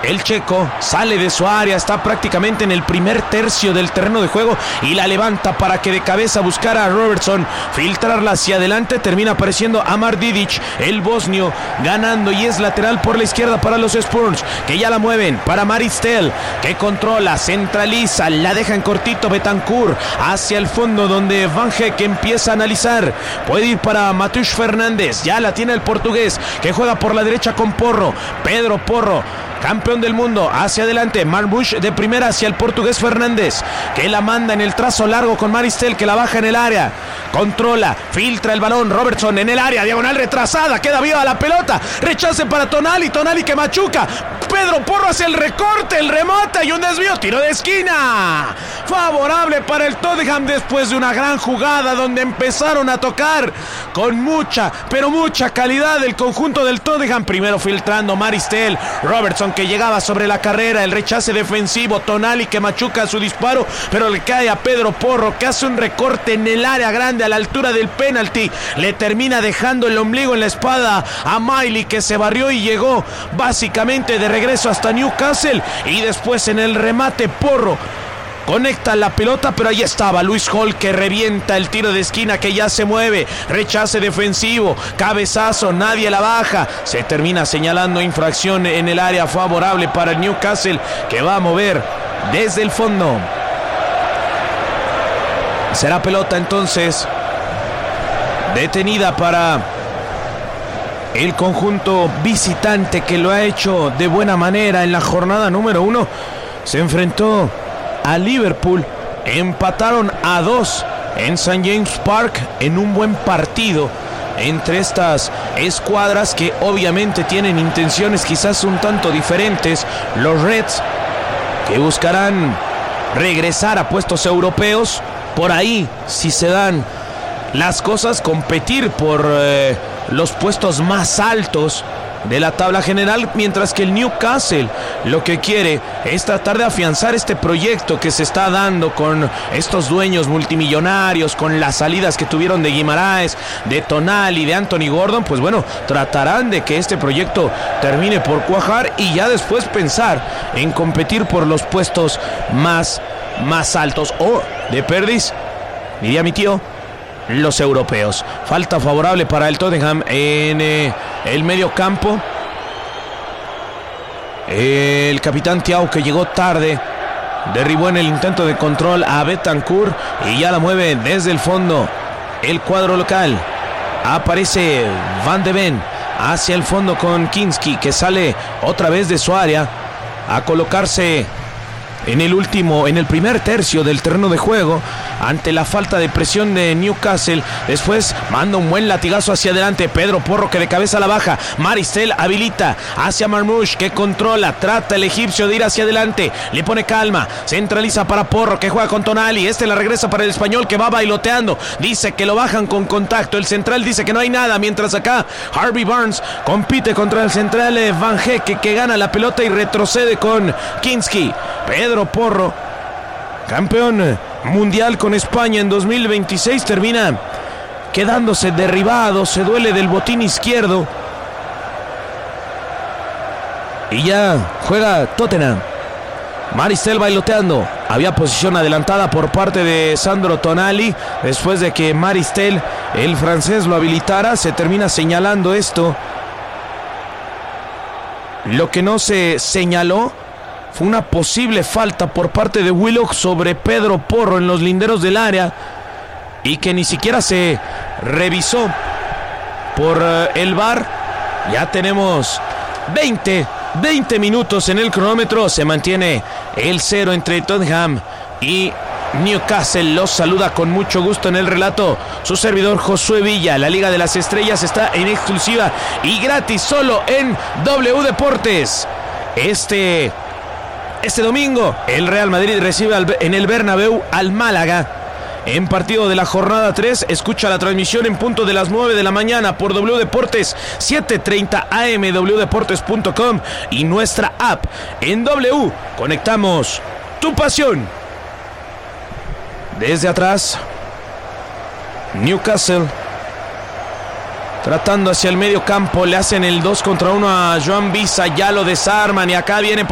El checo sale de su área, está prácticamente en el primer tercio del terreno de juego y la levanta para que de cabeza buscara a Robertson, filtrarla hacia adelante. Termina apareciendo Amar Didic, el bosnio, ganando, y es lateral por la izquierda para los Spurs, que ya la mueven para Maristel, que controla, centraliza, la deja en cortito Bentancur hacia el fondo, donde Van Heck empieza a analizar. Puede ir para Matheus Fernández, ya la tiene el portugués, que juega por la derecha con Porro. Pedro Porro, campeón del mundo, hacia adelante. Marbush de primera hacia el portugués Fernández, que la manda en el trazo largo con Maristel, que la baja en el área. Controla, filtra el balón. Robertson en el área, diagonal retrasada, queda viva la pelota. Rechace para Tonali, Tonali que machuca. Pedro Porro hace el recorte, el remate y un desvío, tiro de esquina. Favorable para el Tottenham después de una gran jugada donde empezaron a tocar con mucha, pero mucha calidad el conjunto del Tottenham. Primero filtrando Maristel, Robertson que llegaba sobre la carrera, el rechace defensivo, Tonali que machuca su disparo, pero le cae a Pedro Porro, que hace un recorte en el área grande a la altura del penalti. Le termina dejando el ombligo en la espada a Miley, que se barrió y llegó básicamente de regreso hasta Newcastle. Y después en el remate Porro conecta la pelota, pero ahí estaba Luis Hall, que revienta el tiro de esquina, que ya se mueve, rechace defensivo, cabezazo, nadie la baja. Se termina señalando infracción en el área favorable para el Newcastle, que va a mover desde el fondo. Será pelota entonces detenida para el conjunto visitante, que lo ha hecho de buena manera en la jornada número 1. Se enfrentó a Liverpool, empataron a 2 en St. James Park en un buen partido entre estas escuadras que obviamente tienen intenciones quizás un tanto diferentes. Los Reds, que buscarán regresar a puestos europeos, por ahí, si se dan las cosas, competir por los puestos más altos de la tabla general, mientras que el Newcastle lo que quiere es tratar de afianzar este proyecto que se está dando con estos dueños multimillonarios, con las salidas que tuvieron de Guimaraes, de Tonali, de Anthony Gordon. Pues bueno, tratarán de que este proyecto termine por cuajar y ya después pensar en competir por los puestos más altos, o de perdiz, diría mi tío, los europeos. Falta favorable para el Tottenham en el medio campo. El capitán Thiago, que llegó tarde, derribó en el intento de control a Bentancur y ya la mueve desde el fondo el cuadro local. Aparece Van de Ven hacia el fondo con Kinski, que sale otra vez de su área a colocarse en el primer tercio del terreno de juego ante la falta de presión de Newcastle. Después manda un buen latigazo hacia adelante Pedro Porro, que de cabeza la baja. Maristel habilita hacia Marmoush, que controla, trata el egipcio de ir hacia adelante, le pone calma, centraliza para Porro, que juega con Tonali. La regresa para el español, que va bailoteando, dice que lo bajan con contacto. El central dice que no hay nada, mientras acá Harvey Barnes compite contra el central Van Heck, que gana la pelota y retrocede con Kinski. Pedro Porro, campeón mundial con España en 2026, termina quedándose derribado, se duele del botín izquierdo y ya juega Tottenham. Maristel bailoteando, había posición adelantada por parte de Sandro Tonali. Después de que Maristel, el francés, lo habilitara, se termina señalando esto. Lo que no se señaló fue una posible falta por parte de Willock sobre Pedro Porro en los linderos del área, y que ni siquiera se revisó por el VAR. Ya tenemos 20 minutos en el cronómetro. Se mantiene el 0 entre Tottenham y Newcastle. Los saluda con mucho gusto en el relato su servidor Josué Villa. La Liga de las Estrellas está en exclusiva y gratis solo en W Deportes. Este domingo el Real Madrid recibe en el Bernabéu al Málaga en partido de la jornada 3. Escucha la transmisión en punto de las 9 de la mañana por W Deportes 7:30 AM, wdeportes.com y nuestra app. En W conectamos tu pasión. Desde atrás, Newcastle tratando hacia el medio campo, le hacen el 2 contra 1 a Joan Visa, ya lo desarman y acá viene